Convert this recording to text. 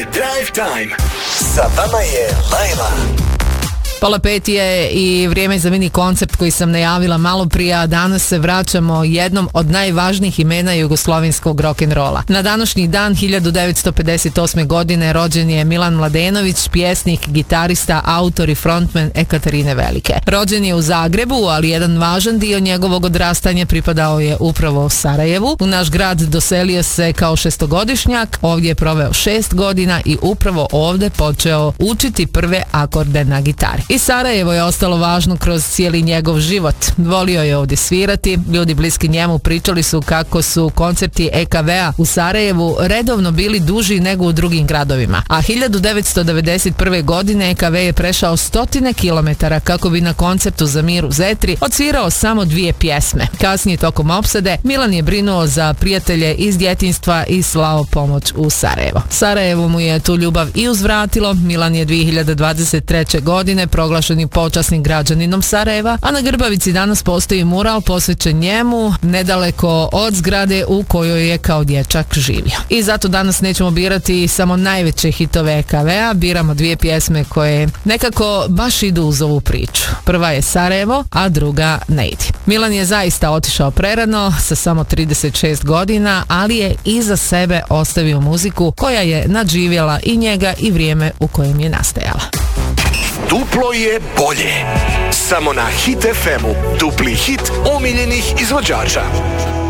je Drive Time. Sa vama je Lajla. 4:30 je i vrijeme za mini koncert koji sam najavila malo prije, a danas se vraćamo jednom od najvažnijih imena jugoslovenskog rock'n'rolla. Na današnji dan 1958. godine rođen je Milan Mladenović, pjesnik, gitarista, autor i frontman Ekaterine Velike. Rođen je u Zagrebu, ali jedan važan dio njegovog odrastanja pripadao je upravo Sarajevu. U naš grad doselio se kao 6-godišnjak, ovdje je proveo 6 godina i upravo ovdje počeo učiti prve akorde na gitari. I Sarajevo je ostalo važno kroz cijeli njegov život. Volio je ovdje svirati, ljudi bliski njemu pričali su kako su koncerti EKV-a u Sarajevu redovno bili duži nego u drugim gradovima. A 1991. godine EKV je prešao 100 kilometara kako bi na koncertu za mir u Zetri odsvirao samo 2 pjesme. Kasnije tokom opsade Milan je brinuo za prijatelje iz djetinjstva i slao pomoć u Sarajevo. Sarajevo mu je tu ljubav i uzvratilo. Milan je 2023. godine proglašeni počasnim građaninom Sarajeva, a na Grbavici danas postoji mural posvećen njemu nedaleko od zgrade u kojoj je kao dječak živio. I zato danas nećemo birati samo najveće hitove EKV-a, biramo 2 pjesme koje nekako baš idu uz ovu priču. Prva je Sarajevo, a druga Ne idi. Milan je zaista otišao prerano sa samo 36 godina, ali je iza sebe ostavio muziku koja je nadživjela i njega i vrijeme u kojem je nastajala. Duplo je bolje. Samo na Hit FM-u. Dupli hit omiljenih izvođača.